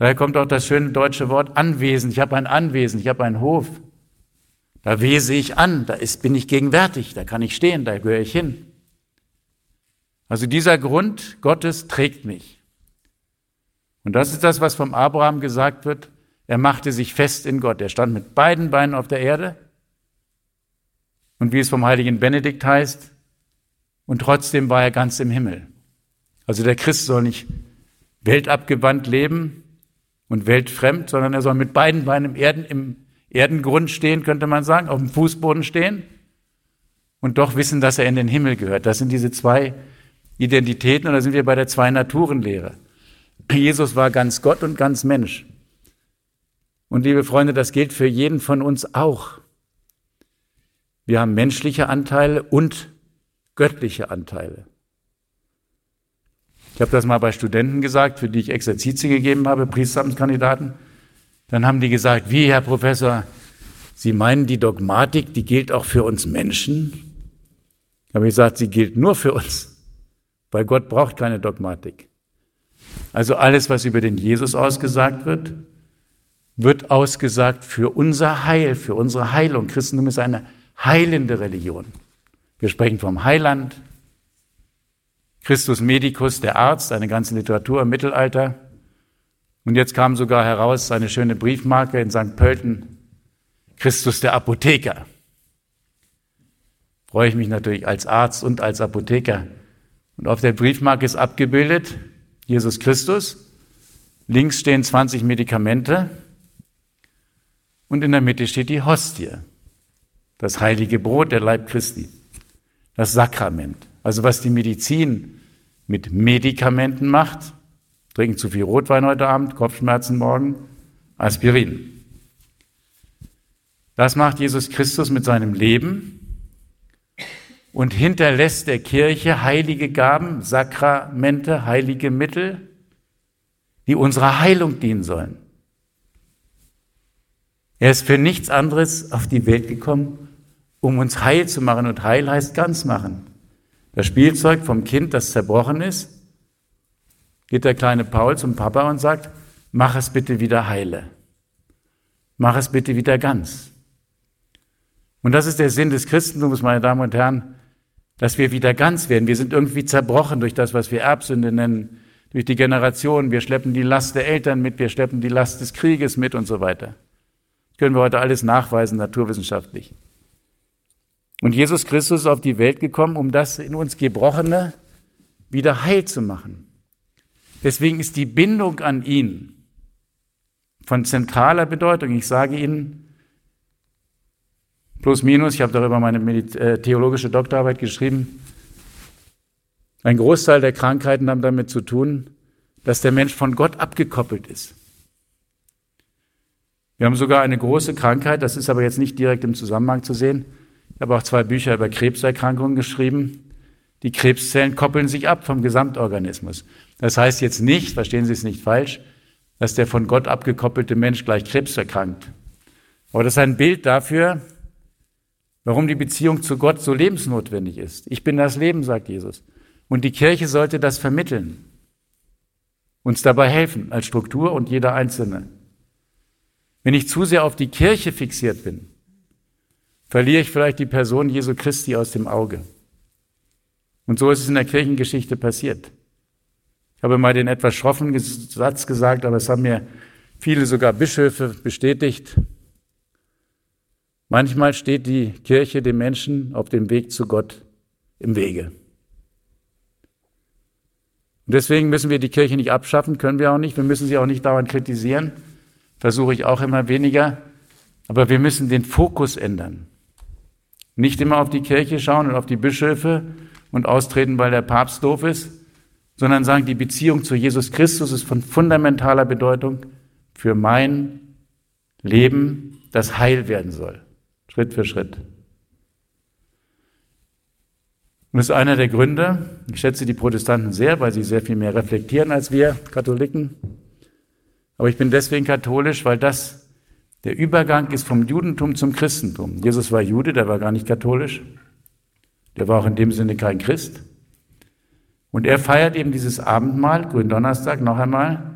Daher kommt auch das schöne deutsche Wort Anwesen. Ich habe ein Anwesen, ich habe einen Hof. Da wese ich an, bin ich gegenwärtig, da kann ich stehen, da gehöre ich hin. Also dieser Grund Gottes trägt mich. Und das ist das, was vom Abraham gesagt wird. Er machte sich fest in Gott. Er stand mit beiden Beinen auf der Erde. Und wie es vom heiligen Benedikt heißt, und trotzdem war er ganz im Himmel. Also der Christ soll nicht weltabgewandt leben und weltfremd, sondern er soll mit beiden Beinen im Erdengrund stehen, könnte man sagen, auf dem Fußboden stehen und doch wissen, dass er in den Himmel gehört. Das sind diese zwei Identitäten und da sind wir bei der Zwei-Naturen-Lehre. Jesus war ganz Gott und ganz Mensch. Und liebe Freunde, das gilt für jeden von uns auch. Wir haben menschliche Anteile und göttliche Anteile. Ich habe das mal bei Studenten gesagt, für die ich Exerzitien gegeben habe, Priesteramtskandidaten. Dann haben die gesagt, wie, Herr Professor, Sie meinen, die Dogmatik, die gilt auch für uns Menschen? Da habe ich gesagt, sie gilt nur für uns, weil Gott braucht keine Dogmatik. Also alles, was über den Jesus ausgesagt wird, wird ausgesagt für unser Heil, für unsere Heilung. Christentum ist eine heilende Religion. Wir sprechen vom Heiland, Christus Medicus, der Arzt, eine ganze Literatur im Mittelalter. Und jetzt kam sogar heraus eine schöne Briefmarke in St. Pölten, Christus der Apotheker. Freue ich mich natürlich als Arzt und als Apotheker. Und auf der Briefmarke ist abgebildet Jesus Christus. Links stehen 20 Medikamente und in der Mitte steht die Hostie, das heilige Brot, der Leib Christi, das Sakrament. Also was die Medizin mit Medikamenten macht, trinken zu viel Rotwein heute Abend, Kopfschmerzen morgen, Aspirin. Das macht Jesus Christus mit seinem Leben und hinterlässt der Kirche heilige Gaben, Sakramente, heilige Mittel, die unserer Heilung dienen sollen. Er ist für nichts anderes auf die Welt gekommen, um uns heil zu machen. Und heil heißt ganz machen. Das Spielzeug vom Kind, das zerbrochen ist, geht der kleine Paul zum Papa und sagt, mach es bitte wieder heile. Mach es bitte wieder ganz. Und das ist der Sinn des Christentums, meine Damen und Herren, dass wir wieder ganz werden. Wir sind irgendwie zerbrochen durch das, was wir Erbsünde nennen, durch die Generationen. Wir schleppen die Last der Eltern mit, wir schleppen die Last des Krieges mit und so weiter. Das können wir heute alles nachweisen, naturwissenschaftlich. Und Jesus Christus ist auf die Welt gekommen, um das in uns Gebrochene wieder heil zu machen. Deswegen ist die Bindung an ihn von zentraler Bedeutung. Ich sage Ihnen, plus minus, ich habe darüber meine theologische Doktorarbeit geschrieben, ein Großteil der Krankheiten haben damit zu tun, dass der Mensch von Gott abgekoppelt ist. Wir haben sogar eine große Krankheit, das ist aber jetzt nicht direkt im Zusammenhang zu sehen. Ich habe auch 2 Bücher über Krebserkrankungen geschrieben. Die Krebszellen koppeln sich ab vom Gesamtorganismus. Das heißt jetzt nicht, verstehen Sie es nicht falsch, dass der von Gott abgekoppelte Mensch gleich Krebs erkrankt. Aber das ist ein Bild dafür, warum die Beziehung zu Gott so lebensnotwendig ist. Ich bin das Leben, sagt Jesus. Und die Kirche sollte das vermitteln, uns dabei helfen, als Struktur und jeder Einzelne. Wenn ich zu sehr auf die Kirche fixiert bin, verliere ich vielleicht die Person Jesu Christi aus dem Auge. Und so ist es in der Kirchengeschichte passiert. Ich habe mal den etwas schroffen Satz gesagt, aber es haben mir viele, sogar Bischöfe, bestätigt. Manchmal steht die Kirche dem Menschen auf dem Weg zu Gott im Wege. Und deswegen müssen wir die Kirche nicht abschaffen, können wir auch nicht. Wir müssen sie auch nicht dauernd kritisieren. Versuche ich auch immer weniger. Aber wir müssen den Fokus ändern. Nicht immer auf die Kirche schauen und auf die Bischöfe und austreten, weil der Papst doof ist, sondern sagen, die Beziehung zu Jesus Christus ist von fundamentaler Bedeutung für mein Leben, das heil werden soll. Schritt für Schritt. Und das ist einer der Gründe, ich schätze die Protestanten sehr, weil sie sehr viel mehr reflektieren als wir Katholiken. Aber ich bin deswegen katholisch, weil das der Übergang ist vom Judentum zum Christentum. Jesus war Jude, der war gar nicht katholisch. Der war auch in dem Sinne kein Christ. Und er feiert eben dieses Abendmahl, Gründonnerstag, noch einmal,